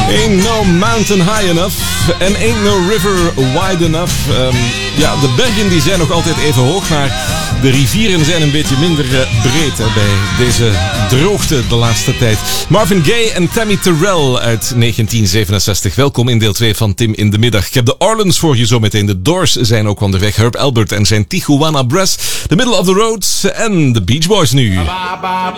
Ain't no mountain high enough and ain't no river wide enough. De bergen die zijn nog altijd even hoog, maar de rivieren zijn een beetje minder breed bij deze droogte de laatste tijd. Marvin Gaye en Tammy Terrell uit 1967. Welkom in deel 2 van Tim in de Middag. Ik heb de Orleans voor je zometeen. De Doors zijn ook onderweg. Herb Alpert en zijn Tijuana Brass. The Middle of the Road en de Beach Boys nu.